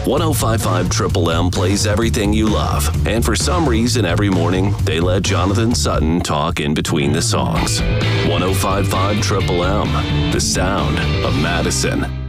1055 Triple M plays everything you love, and for some reason every morning they let Jonathan Sutton talk in between the songs. 1055 Triple M, the sound of Madison.